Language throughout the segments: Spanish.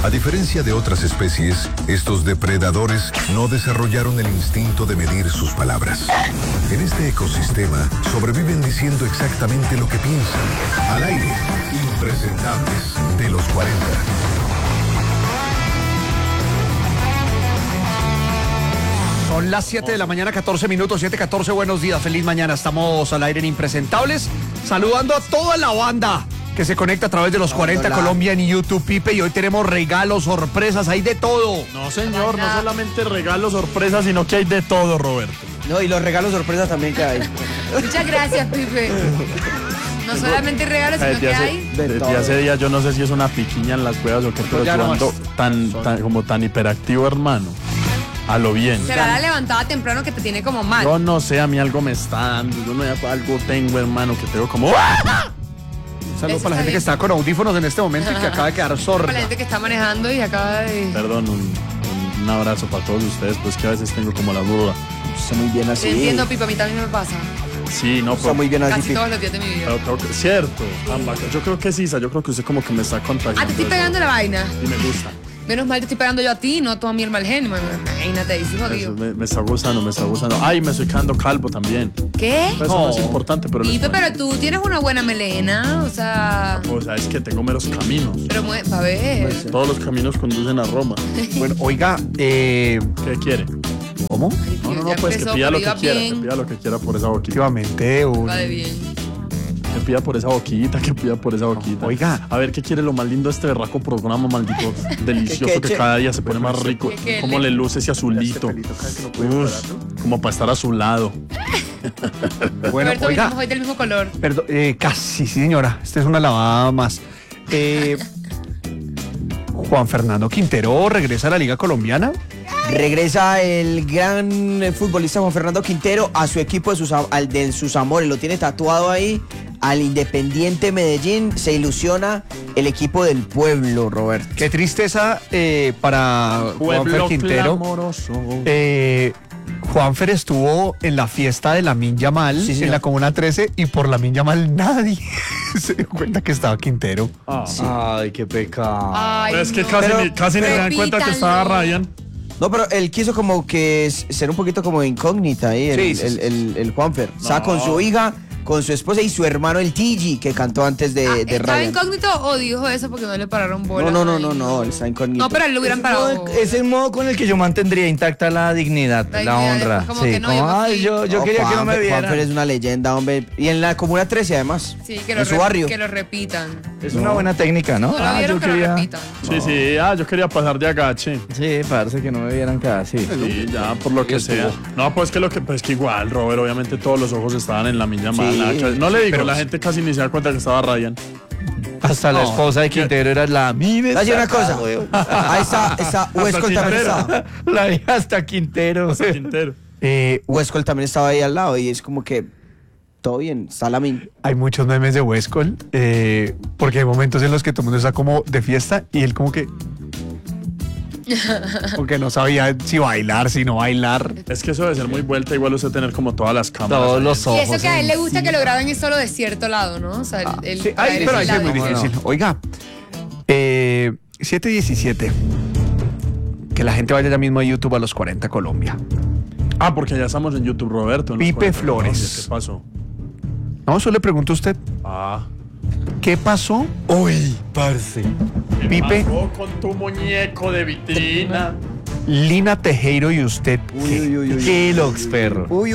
A diferencia de otras especies, estos depredadores no desarrollaron el instinto de medir sus palabras. En este ecosistema sobreviven diciendo exactamente lo que piensan. Al aire, impresentables de los 40. Son las 7 de la mañana, 14 minutos, 7:14, buenos días, feliz mañana. Estamos al aire en Impresentables, saludando a toda la banda que se conecta a través de los 40 Colombia en YouTube, Pipe, y hoy tenemos regalos, sorpresas, hay de todo. No, señor, no solamente regalos, sorpresas, sino que hay de todo, Roberto. No, y los regalos sorpresas también que hay. Muchas gracias, Pipe. No solamente regalos, sino que hay Desde hace días yo no sé si es una piquiña en las cuevas o qué, pero yo ando tan hiperactivo, hermano. A lo bien. Será la levantada temprano que te tiene como mal. Yo no sé, a mí algo me está dando. Yo no sé, algo tengo, hermano, que tengo como... Un saludo para la gente que está con audífonos en este momento y que acaba de quedar sorda. Para la gente que está manejando y acaba de... Perdón, un abrazo para todos ustedes, pues que a veces tengo como la duda. Está muy bien así. Te entiendo, Pipa, a mí también me pasa. Sí, no, está muy bien así. Casi todos los días de mi vida. Cierto. Yo creo que sí, yo creo que usted como que me está contagiando. Ah, te estoy pegando la vaina. Y me gusta. Menos mal te estoy pegando yo a ti, no tú a mí el mal genio. Imagínate, ahí sí jodido. Me está gustando. Ay, me estoy quedando calvo también. ¿Qué? Eso no es importante, pero... Pipe, pero tú tienes una buena melena, o sea... O sea, es que tengo meros caminos. Pero, pa' ver. Todos los caminos conducen a Roma. Bueno, oiga, ¿qué quiere? ¿Cómo? No, pues que pida lo que quiera. Que pida lo que quiera por esa boquita. Efectivamente, Va de bien. Que pida por esa boquita, Oiga. A ver, ¿qué quiere lo más lindo de este berraco programa, maldito? Delicioso que cada día se pone más rico. Cómo le luce ese azulito. Como para estar a su lado. Bueno, Roberto, oiga. hoy del mismo color. Perdón, casi, sí, señora. Esta es una lavada más. Juan Fernando Quintero regresa a la Liga Colombiana. Regresa el gran futbolista Juan Fernando Quintero a su equipo de sus amores. Lo tiene tatuado ahí. Al Independiente Medellín. Se ilusiona el equipo del pueblo, Roberto. Qué tristeza para Juanfer Quintero. Juanfer estuvo en la fiesta de Lamine Yamal, sí, en la Comuna 13, y por Lamine Yamal nadie se dio cuenta que estaba Quintero. Sí. Ay, qué pecado. Ay, es que casi ni se dan cuenta que estaba Ryan. No, pero él quiso como que ser un poquito como incógnita ahí, el Juanfer. No. O sea, con su hija, con su esposa y su hermano el Tigi, que cantó antes de Ryan. ¿Estaba incógnito o dijo eso porque no le pararon bola? No, él está incógnito. No, pero él lo hubieran parado. Es el modo con el que yo mantendría intacta la dignidad, la honra. Como que no, yo quería que no me vieran. Juanfer es una leyenda, hombre. Y en la Comuna 13 además. Sí, que en su barrio. Que lo repitan. Es una buena técnica, ¿no? No lo vieron, que lo repitan. Sí, yo quería pasar de agache. Sí, parece que no me vieran casi. Sí, ya, por lo que sea. No, pues que igual, Robert, obviamente todos los ojos estaban en la misma mala. No le digo, la gente casi ni se da cuenta que estaba Ryan. Hasta la esposa de Quintero era la mía. Hay una cosa. Ahí está Huescol también estaba. La hija hasta Quintero. Huescol también estaba ahí al lado y es como que todo bien, está Lamine. Hay muchos memes de Huescol, porque hay momentos en los que todo el mundo está como de fiesta y él como que porque no sabía si bailar, si no bailar. Es que eso debe ser muy vuelta, igual usted tener como todas las cámaras. Todos los ojos. Y eso que a él le gusta que lo graben es solo de cierto lado, ¿no? O sea, sí, pero ahí es muy difícil. No. Oiga, 7:17. Que la gente vaya ya mismo a YouTube a los 40 Colombia. Porque ya estamos en YouTube, Roberto. Pipe Flores. ¿Qué pasó? No, eso le pregunto a usted. ¿Qué pasó? Uy, parce. ¿Qué pasó con tu muñeco de vitrina? Lina Tejero y usted. Qué lox, perro. Uy.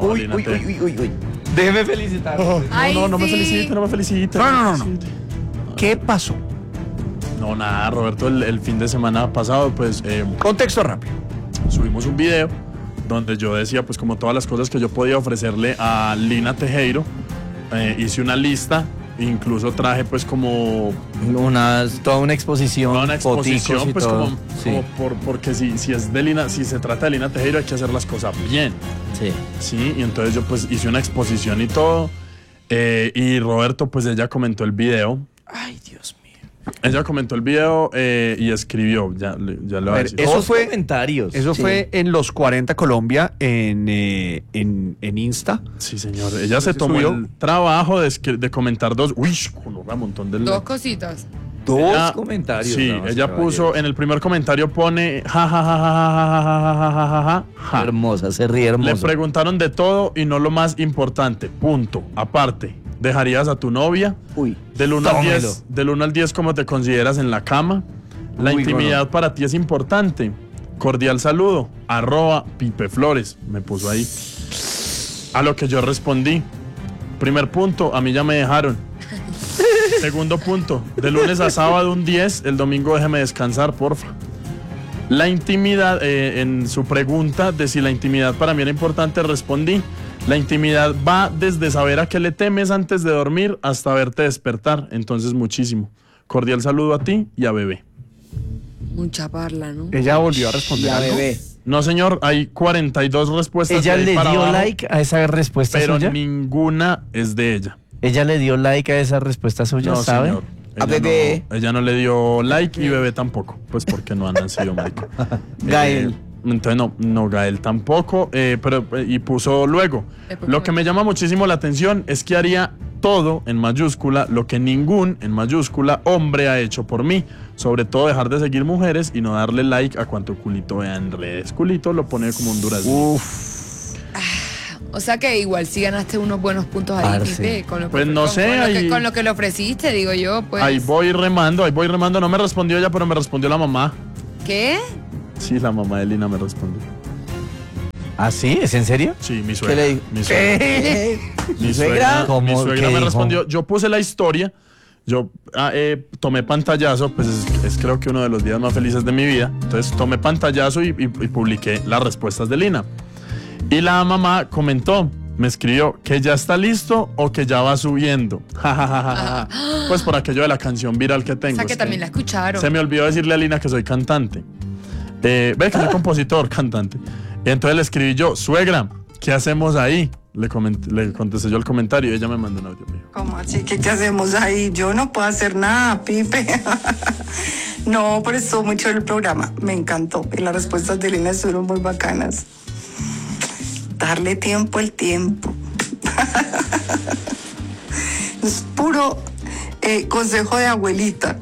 Déjeme felicitar. No me felicite. No. ¿Qué pasó? No, nada, Roberto, el fin de semana pasado, pues... Contexto rápido. Subimos un video donde yo decía, pues como todas las cosas que yo podía ofrecerle a Lina Tejero. Hice una lista, incluso traje pues como... toda una exposición. Pues como porque si es de Lina, si se trata de Lina Tejero hay que hacer las cosas bien. Sí, y entonces yo pues hice una exposición y todo. Y Roberto, pues ella comentó el video. Ay, Dios mío. Ella comentó el video y escribió, ya le voy a decir. Eso fue comentarios. Eso fue en los 40 Colombia en Insta. Sí, señor. Ella se tomó el trabajo de comentar un montón de... Dos cositas. Dos comentarios. Sí, ella puso, en el primer comentario pone ja, ja, ja, ja, ja, ja, ja, ja, ja. Hermosa, se ríe hermosa. Le preguntaron de todo y no lo más importante, punto. Aparte, ¿dejarías a tu novia? Uy. Del 1 al 10, ¿cómo te consideras en la cama? La intimidad para ti es importante. Cordial saludo, @pipeflores, me puso ahí. A lo que yo respondí, primer punto, a mí ya me dejaron. Segundo punto, de lunes a sábado un 10, el domingo déjeme descansar, porfa. La intimidad, en su pregunta de si la intimidad para mí era importante, respondí, la intimidad va desde saber a qué le temes antes de dormir hasta verte despertar, entonces muchísimo. Cordial saludo a ti y a Bebé. Mucha parla, ¿no? Ella volvió a responder Ya, algo. Bebé. No, señor, hay 42 respuestas. ¿Ella de ahí le para dio abajo, like a esa respuesta pero suya? ninguna es de ella. ¿Ella le dio like a esa respuesta suya, No, sabe? señor. A Bebé. Ella no le dio like y Bebé tampoco, pues porque no han nacido, marico. Gael. Entonces no, Gael tampoco, pero y puso luego. Lo que me llama muchísimo la atención es que haría todo en mayúscula lo que ningún en mayúscula hombre ha hecho por mí, sobre todo dejar de seguir mujeres y no darle like a cuanto culito vea en redes. Culito lo pone como un durazno. O sea que igual sí ganaste unos buenos puntos ahí, Parce. Pipe, con lo que, Pues no sé, ahí- con lo que le ofreciste, digo yo, pues. Ahí voy remando, no me respondió ella, pero me respondió la mamá. ¿Qué? Sí, la mamá de Lina me respondió. ¿Ah, sí? ¿Es en serio? Sí, mi ¿Qué suegra. le dijo? Mi suegra. Mi suegra, ¿Cómo? mi suegra ¿Qué me dijo? respondió. Yo puse la historia. Yo tomé pantallazo, pues es creo que uno de los días más felices de mi vida. Entonces tomé pantallazo y publiqué las respuestas de Lina. Y la mamá comentó, me escribió que ya está listo o que ya va subiendo. Pues por aquello de la canción viral que tengo. O sea que es también la escucharon. Se me olvidó decirle a Lina que soy cantante. Ve que soy compositor, cantante. Y entonces le escribí yo, suegra, ¿qué hacemos ahí? Le contesté yo el comentario y ella me mandó un audio mío. ¿Cómo así? ¿Qué hacemos ahí? Yo no puedo hacer nada, Pipe. No, pero estuvo mucho el programa. Me encantó. Y las respuestas de Lina estuvieron muy bacanas. Darle tiempo al tiempo. Es puro consejo de abuelita.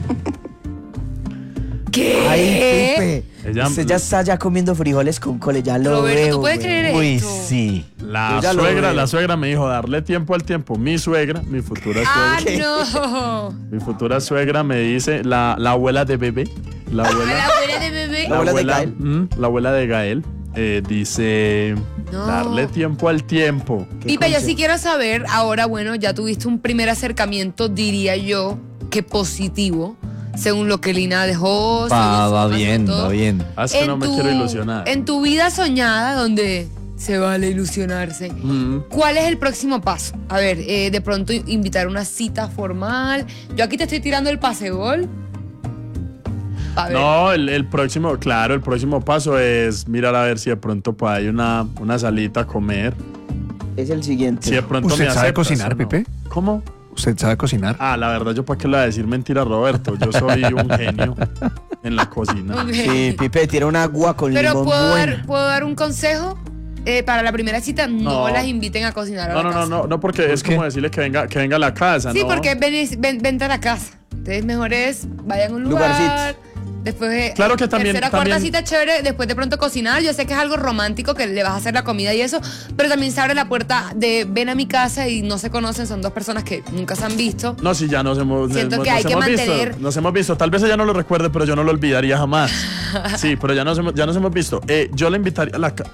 ¿Qué? Ay, Pipe. Ella- Usted ya está ya comiendo frijoles con cole, ya lo Roberto, veo. ¿tú puedes güey. creer Uy, esto? sí. La Yo ya lo veo. suegra me dijo darle tiempo al tiempo. Mi suegra, mi futura Ah, suegra. no. Mi futura suegra me dice, la abuela de Bebé, la La abuela, abuela de Bebé. La abuela de Gael. la abuela de Gael, dice, No. darle tiempo al tiempo. ¿Qué Pipe, yo consejo? sí quiero saber, ahora, bueno, ya tuviste un primer acercamiento, diría yo, que positivo, según lo que Lina dejó. según su Va mamá, bien, todo. va bien. Es que no me quiero ilusionar. En tu vida soñada, donde se vale ilusionarse, ¿cuál es el próximo paso? A ver, de pronto invitar una cita formal. Yo aquí te estoy tirando el pase-gol. A ver. No, el próximo paso es mirar a ver si de pronto pues, hay una salita a comer. Es el siguiente. Si de pronto ¿Usted me sabe aceptas cocinar, o no. Pipe? ¿Cómo? ¿Usted sabe cocinar? Ah, la verdad, yo para qué le voy a decir mentira, Roberto. Yo soy un genio en la cocina. Ok. Sí, Pipe, tira un agua con Pero limón ¿puedo dar un consejo? Para la primera cita, no No. las inviten a cocinar a la casa. No, porque es qué? como decirle que venga a la casa, Sí, ¿no? porque vente a la casa. Entonces mejor es, vayan a un lugar. Lugarcito. Después, Claro que también- tercera, cuarta también- cita chévere, después de pronto cocinar. Yo sé que es algo romántico que le vas a hacer la comida y eso, pero también se abre la puerta de ven a mi casa y no se conocen, son dos personas que nunca se han visto. No, sí, ya nos hemos, Siento nos que hay que hemos mantener- visto. Nos hemos visto. Tal vez ella no lo recuerde, pero yo no lo olvidaría jamás. Sí, pero ya nos hemos visto. Yo le invitaría a la casa.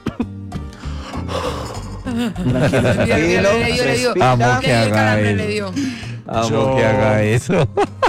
Tranquilo, Le dio. respira. Amo que Le dio el haga calambre, le eso. dio. Amo Yo- que haga eso.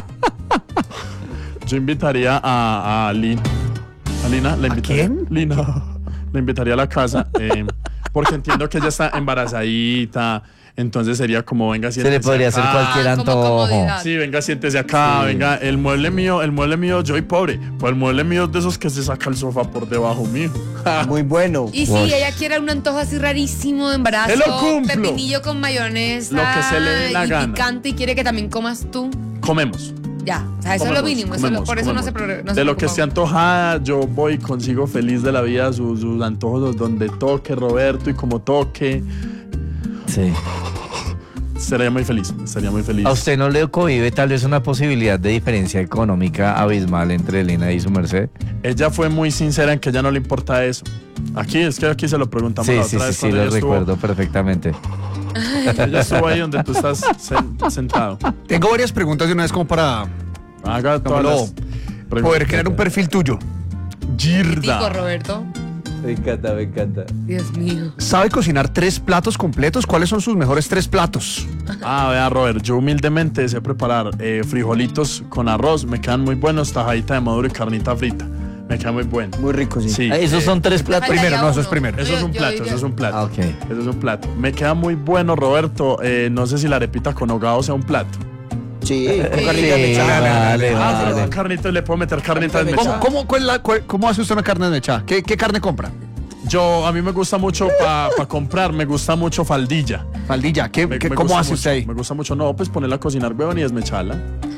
Yo invitaría a Lina. ¿A Lina? ¿La invitaría? quién? Lina. La invitaría a la casa. Porque entiendo que ella está embarazadita. Entonces sería como, venga, Se siéntese le podría hacer acá. cualquier como antojo. comodidad. Sí, venga, siéntese acá, venga, el mueble mío, yo soy pobre, pues el mueble mío es de esos que se saca el sofá por debajo mío. Muy bueno. Y si Uy. ella quiere un antojo así rarísimo de embarazo, ¡Te lo cumplo! pepinillo con mayonesa Lo que se le dé la y gana. picante y quiere que también comas tú, Comemos. ya. O sea, eso es lo mínimo. Por eso no se comemos. no se De lo que preocupa. esté antojada, yo voy y consigo feliz de la vida sus antojos donde toque Roberto y como toque. Sí. estaría muy feliz. ¿A usted no le cohibe tal vez una posibilidad de diferencia económica abismal entre Elena y su merced? Ella fue muy sincera en que ella no le importa eso. Aquí se lo preguntamos la otra vez. Sí, lo recuerdo perfectamente. Ella estuvo ahí donde tú estás sentado. Tengo varias preguntas de una vez como para haga todas poder crear un perfil tuyo. Girda. Digo, Roberto. Me encanta. Dios mío. ¿Sabe cocinar 3 platos completos? ¿Cuáles son sus mejores 3 platos? Vea, Robert, yo humildemente sé preparar frijolitos con arroz, me quedan muy buenos, tajadita de maduro y carnita frita. Me queda muy bueno. Muy rico, sí. ¿Esos son 3 platos? Primero, no, eso es primero. Eso es un plato. Ah, ok. Eso es un plato. Me queda muy bueno, Roberto. No sé si la arepita con hogado sea un plato. Sí, con carnita Sí, mechada. vale. Con carnita, le puedo meter carnita desmechada. ¿Cómo hace usted una carne desmechada? ¿Qué carne compra? A mí me gusta mucho para comprar, me gusta mucho faldilla. Faldilla, ¿cómo hace usted ahí? Me gusta mucho, pues ponerla a cocinar, huevón, y desmecharla.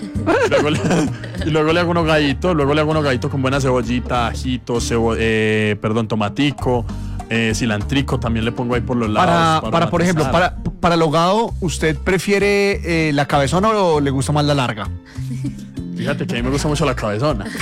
Y luego le hago un hogadito con buena cebollita, ajito, tomatico, cilantrico, también le pongo ahí por los lados. Para por ejemplo, para el hogado, ¿usted prefiere la cabezona o le gusta más la larga? Fíjate que a mí me gusta mucho la cabezona. Me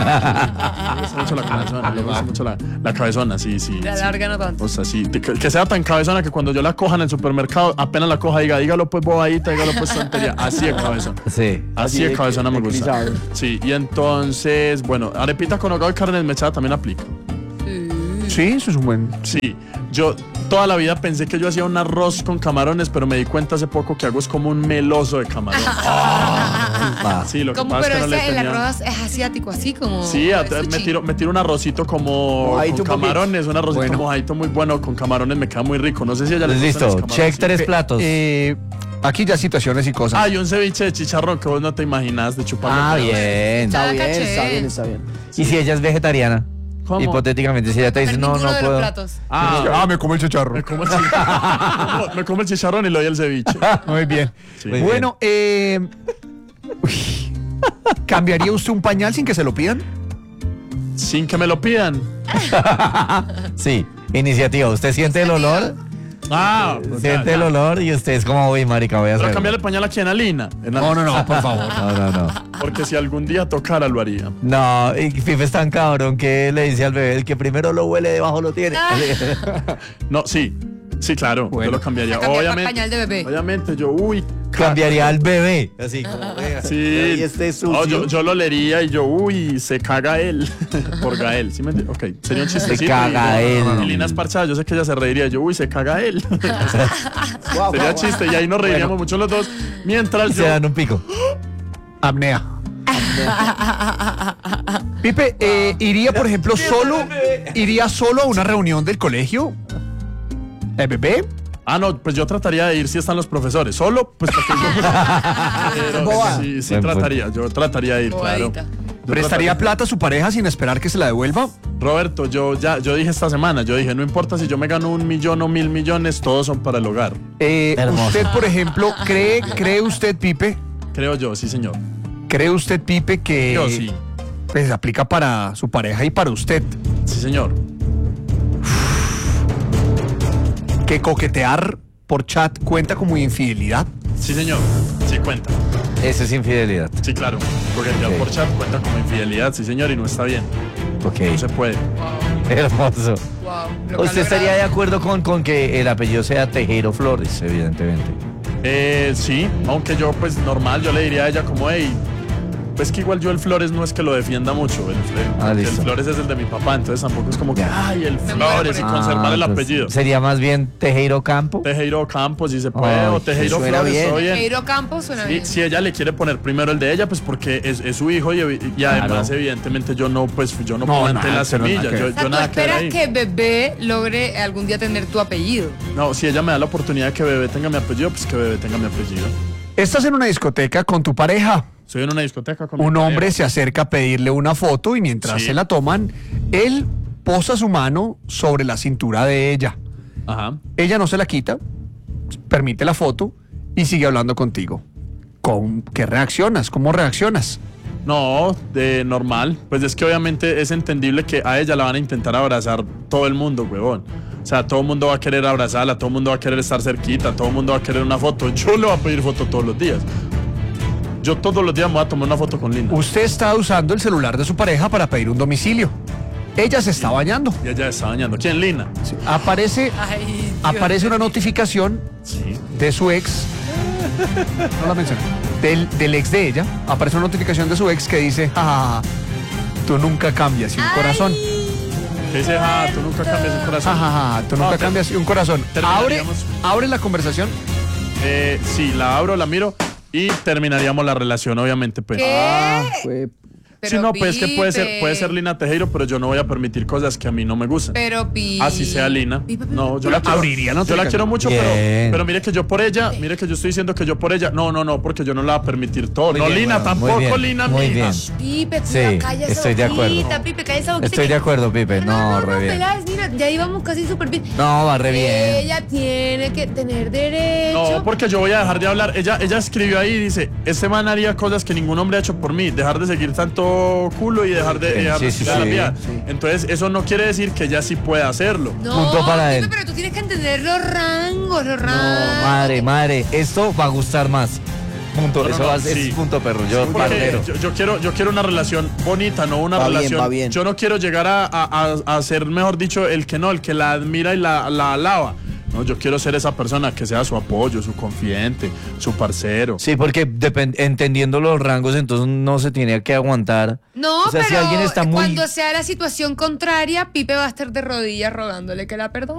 gusta mucho la cabezona, sí. La larga no tanto. O sea, sí, que sea tan cabezona que cuando yo la coja en el supermercado, apenas la coja, dígalo pues bobadita, dígalo pues tontería. Así de cabezona. Sí. Así de cabezona me gusta. Sí, y entonces, bueno, arepita con hogado y carne desmechada también aplica. Sí, eso es un buen... Sí, yo toda la vida pensé que yo hacía un arroz con camarones, pero me di cuenta hace poco que hago es como un meloso de camarón. Sí, lo que pasa es que no le tenía... el arroz es asiático, así como... Sí, me tiro un arrocito como con camarones, un arrocito mojadito muy bueno con camarones, me queda muy rico. No sé si ella le gusta. Listo, check 3 platos. Aquí ya situaciones y cosas. Y un ceviche de chicharrón que vos no te imaginas de chuparlo. Bien. Está bien. ¿Y si ella es vegetariana? ¿Cómo? Hipotéticamente, si ella te dice no puedo. Me como el chicharrón. Me como el chicharrón y le doy el ceviche. Muy bien. Sí. Bueno, ¿cambiaría usted un pañal sin que se lo pidan? Sin que me lo pidan. Sí, iniciativa. ¿Usted siente el olor? Siente el olor y usted es como, uy, marica, voy a hacer. Pero cambiarle el pañal aquí en Alina. No, por favor. No. Porque si algún día tocara, lo haría. No, y Fife es tan cabrón que le dice al bebé, el que primero lo huele debajo lo tiene. No, sí, claro, yo lo cambiaría. Pañal de bebé. Obviamente, cambiaría al bebé. Así como, sí. Y este sucio. Yo lo leería y se caga él. Por Gael, ¿sí me entiendes? Ok, sería un chistecito. Se caga él. Y Lina es parchada, yo sé que ella se reiría. Se caga él. Sería chiste y ahí nos reiríamos mucho los dos. Mientras se dan un pico. Apnea. Pipe, ¿iría, por ejemplo, solo a una reunión del colegio? ¿El bebé? No, pues yo trataría de ir si están los profesores. Solo, pues porque yo... sí, yo trataría de ir, Bobadita. claro. ¿Prestaría plata a su pareja sin esperar que se la devuelva? Roberto, yo dije esta semana, no importa si yo me gano 1 millón o 1.000 millones, todos son para el hogar. Usted, por ejemplo, ¿cree usted, Pipe? Creo yo, sí, señor. ¿Cree usted, Pipe, que Yo sí. Pues aplica para su pareja y para usted? Sí, señor. ¿Que coquetear por chat cuenta como infidelidad? Sí, señor. Sí cuenta. Eso es infidelidad. Sí, claro. Coquetear por chat cuenta como infidelidad, sí, señor, y no está bien. Ok. No se puede. Hermoso. Wow. ¿Usted estaría de acuerdo con que el apellido sea Tejero Flores, evidentemente? Sí, aunque yo, pues, normal, yo le diría a ella como, hey, pues que igual yo el Flores no es que lo defienda mucho. El Flores es el de mi papá, entonces tampoco es como que, el Flores y conservar el apellido. Sería más bien Tejero Campo. Tejero Campos, si se puede, o Tejero suena Flores, bien. todo bien. Tejero Campos suena bien. Si ella le quiere poner primero el de ella, pues porque es su hijo y además, evidentemente, yo no planté la semilla. Yo tú esperas que bebé logre algún día tener tu apellido. No, si ella me da la oportunidad de que bebé tenga mi apellido, pues que bebé tenga mi apellido. Estás en una discoteca con tu pareja. Soy en una discoteca con un hombre se acerca a pedirle una foto y mientras se la toman, él posa su mano sobre la cintura de ella. Ajá. Ella no se la quita, permite la foto y sigue hablando contigo. ¿Qué reaccionas? ¿Cómo reaccionas? No, de normal. Pues es que obviamente es entendible que a ella la van a intentar abrazar todo el mundo, huevón. O sea, todo el mundo va a querer abrazarla, todo el mundo va a querer estar cerquita, todo el mundo va a querer una foto. Yo le voy a pedir foto todos los días. Yo todos los días me voy a tomar una foto con Lina. Usted está usando el celular de su pareja para pedir un domicilio. Ella se está bañando. Y ella está bañando. ¿Quién, Lina? Sí. Aparece una notificación de su ex. No la mencioné. Del ex de ella. Aparece una notificación de su ex que dice: tú nunca cambias y un corazón. ¿Qué dice? Tú nunca cambias un corazón. Tú nunca cambias y un corazón. Abre la conversación. Sí, la abro, la miro y terminaríamos la relación, obviamente, pues. ¿Qué? Sí, no, pues es que puede ser Lina Tejero, pero yo no voy a permitir cosas que a mí no me gustan. Pero así sea Lina. No, yo la quiero. Yo la quiero mucho, pero mire que yo por ella, mire que yo estoy diciendo que yo por ella. No, porque yo no la voy a permitir todo. No, Lina, tampoco, Lina, muy bien. Pipe, Sí, estoy de acuerdo. Pipe, calla esa boquita. Estoy de acuerdo, Pipe. No, re bien. Pelas, mira, ya íbamos casi súper bien. No, va re bien. Ella tiene que tener derecho. No, porque yo voy a dejar de hablar. Ella escribió ahí y dice: este man haría cosas que ningún hombre ha hecho por mí. Dejar de seguir tanto culo y dejar de la vida. Entonces, eso no quiere decir que ella sí pueda hacerlo. No, punto para él. Pero tú tienes que entender los rangos. No, madre, esto va a gustar más. Punto, es punto perro. Yo quiero una relación bonita, no una relación. Va bien. Yo no quiero llegar a ser, mejor dicho, el que la admira y la alaba. No, yo quiero ser esa persona que sea su apoyo, su confidente, su parcero. Sí, porque entendiendo los rangos, entonces no se tiene que aguantar. No, o sea, pero si alguien está muy... cuando sea la situación contraria, Pipe va a estar de rodillas rogándole que la perdone.